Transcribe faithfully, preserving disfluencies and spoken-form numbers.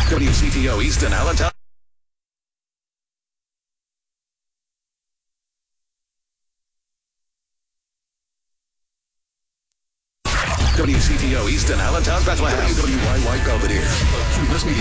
W C T O Easton Allentown. W C T O Easton Allentown, Bethlehem. W Y Y Belvedere.